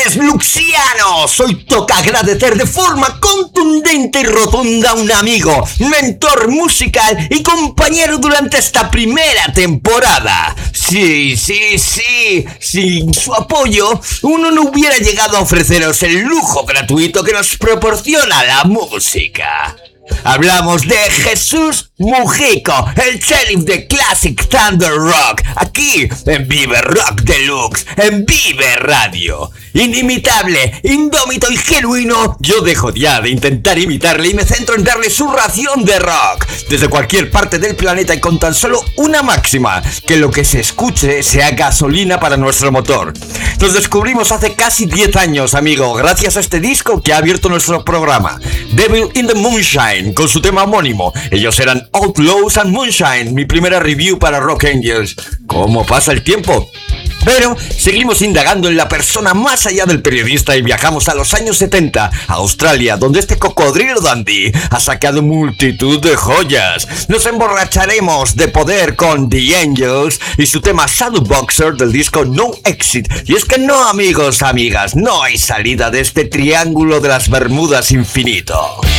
Señores luxianos, hoy toca agradecer de forma contundente y rotunda a un amigo, mentor musical y compañero durante esta primera temporada. Sí, sin su apoyo, uno no hubiera llegado a ofreceros el lujo gratuito que nos proporciona la música. Hablamos de Jesús Mujico, el sheriff de Classic Thunder Rock, aquí en Vive Rock Deluxe, en Vive Radio. Inimitable, indómito y genuino, yo dejo ya de intentar imitarle y me centro en darle su ración de rock, desde cualquier parte del planeta y con tan solo una máxima: que lo que se escuche sea gasolina para nuestro motor. Nos descubrimos hace casi 10 años, amigo, gracias a este disco que ha abierto nuestro programa, Devil in the Moonshine, con su tema homónimo. Ellos eran Outlaws and Moonshine, mi primera review para Rock Angels. ¿Cómo pasa el tiempo? Pero seguimos indagando en la persona más allá del periodista y viajamos a los años 70, a Australia, donde este cocodrilo dandy ha sacado multitud de joyas. Nos emborracharemos de poder con The Angels y su tema Shadow Boxer del disco No Exit. Y es que no, amigos, amigas, no hay salida de este triángulo de las Bermudas infinito.